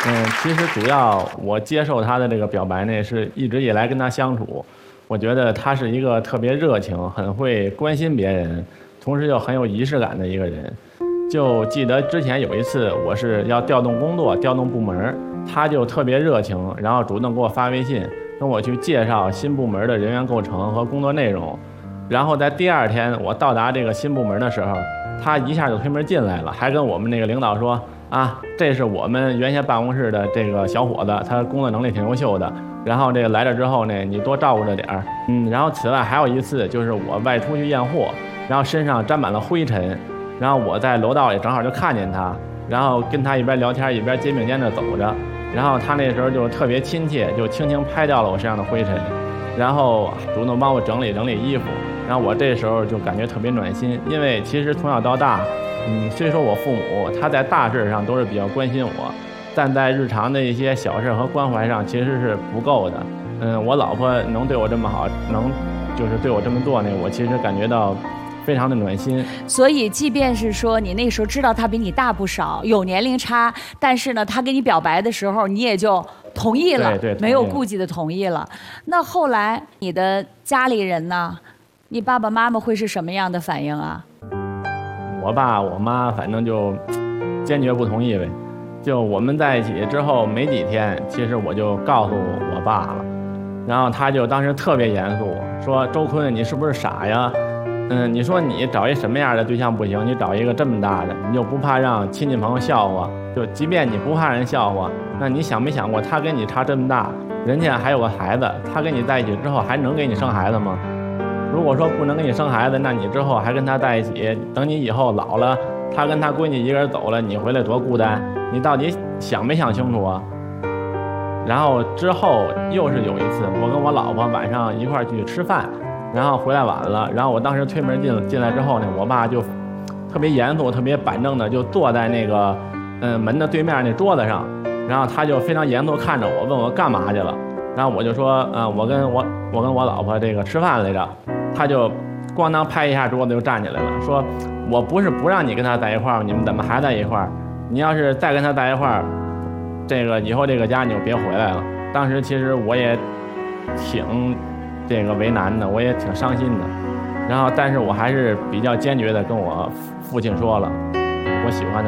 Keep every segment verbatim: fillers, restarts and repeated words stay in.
嗯，其实主要我接受他的这个表白呢，是一直以来跟他相处，我觉得他是一个特别热情、很会关心别人，同时又很有仪式感的一个人。就记得之前有一次，我是要调动工作、调动部门，他就特别热情，然后主动给我发微信，跟我去介绍新部门的人员构成和工作内容。然后在第二天我到达这个新部门的时候，他一下就推门进来了，还跟我们那个领导说啊，这是我们原先办公室的这个小伙子，他工作能力挺优秀的。然后这个来了之后呢，你多照顾着点儿。嗯，然后此外还有一次，就是我外出去验货，然后身上沾满了灰尘，然后我在楼道里正好就看见他，然后跟他一边聊天一边肩并肩的走着，然后他那时候就特别亲切，就轻轻拍掉了我身上的灰尘，然后主动帮我整理整理衣服，然后我这时候就感觉特别暖心，因为其实从小到大，嗯，虽说我父母他在大事上都是比较关心我，但在日常的一些小事和关怀上其实是不够的。嗯，我老婆能对我这么好，能就是对我这么做呢，我其实感觉到非常的暖心。 所以即便是说你那时候知道他比你大不少，有年龄差，但是呢他跟你表白的时候你也就同意了， 对对， 没有顾忌的同意了。那后来你的家里人呢，你爸爸妈妈会是什么样的反应啊？ 我爸我妈反正就坚决不同意呗。就我们在一起之后没几天，其实我就告诉我爸了，然后他就当时特别严肃，说周坤你是不是傻呀？嗯，你说你找一什么样的对象不行，你找一个这么大的，你就不怕让亲戚朋友笑话？就即便你不怕人笑话，那你想没想过他跟你差这么大，人家还有个孩子，他跟你在一起之后还能给你生孩子吗？如果说不能给你生孩子，那你之后还跟他在一起，等你以后老了，他跟他闺女一个人走了，你回来多孤单，你到底想没想清楚啊？然后之后又是有一次，我跟我老婆晚上一块儿去吃饭，然后回来晚了，然后我当时推门进进来之后呢，我爸就特别严肃、特别板正的就坐在那个嗯门的对面那桌子上，然后他就非常严肃看着我，问我干嘛去了。然后我就说，嗯，我跟我我跟我老婆这个吃饭来着。他就咣当拍一下桌子就站起来了，说我不是不让你跟他在一块儿，你们怎么还在一块儿？你要是再跟他在一块儿，这个以后这个家你就别回来了。当时其实我也挺这个为难的，我也挺伤心的，然后但是我还是比较坚决的跟我父亲说了我喜欢的。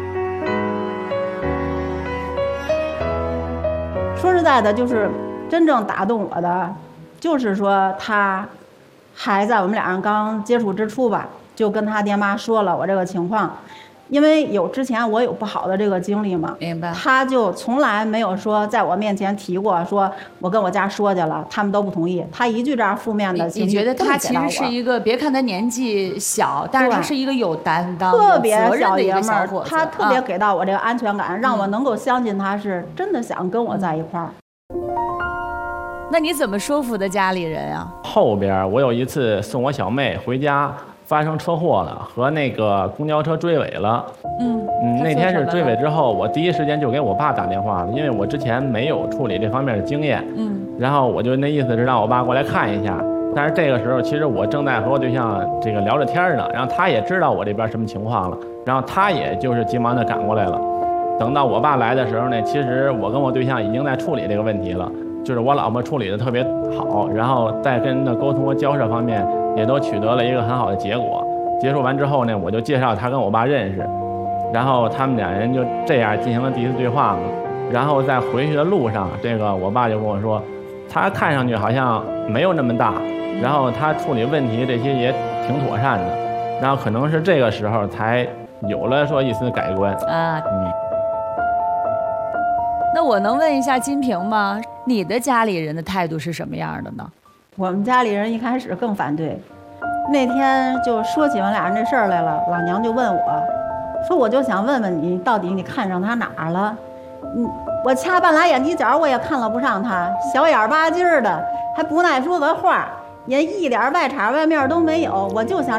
说实在的，就是真正打动我的就是说他还在我们俩人刚接触之初吧，就跟他爹妈说了我这个情况，因为有之前我有不好的这个经历嘛， 明白？ 他就从来没有说在我面前提过，说我跟我家说去了，他们都不同意，他一句这样负面的情绪。 你觉得他其实是一个，别看他年纪小，但是他是一个有担当、 特别小爷们儿，他特别给到我这个安全感，啊、让我能够相信他是真的想跟我在一块儿。 嗯，那你怎么说服的家里人啊？ 后边我有一次送我小妹回家，发生车祸了，和那个公交车追尾了。 嗯嗯，那天是追尾之后，我第一时间就给我爸打电话了，因为我之前没有处理这方面的经验。 嗯， 然后我就那意思是让我爸过来看一下，但是这个时候其实我正在和我对象这个聊着天呢，然后他也知道我这边什么情况了，然后他也就是急忙的赶过来了。等到我爸来的时候呢，其实我跟我对象已经在处理这个问题了。就是我老婆处理的特别好，然后在跟人的沟通和交涉方面也都取得了一个很好的结果。结束完之后呢，我就介绍他跟我爸认识，然后他们两人就这样进行了第一次对话嘛。然后在回去的路上，这个我爸就跟我说，他看上去好像没有那么大，然后他处理问题这些也挺妥善的，然后可能是这个时候才有了说一丝改观啊。 嗯。 那我能问一下金平吗？你的家里人的态度是什么样的呢？ 我们家里人一开始更反对，那天就说起我们俩人这事儿来了，老娘就问我，说我就想问问你，到底你看上他哪儿了？嗯，我掐半拉眼犄角我也看了不上他，小眼巴筋儿的，还不耐说个话，连一点外茬外面都没有，我就想。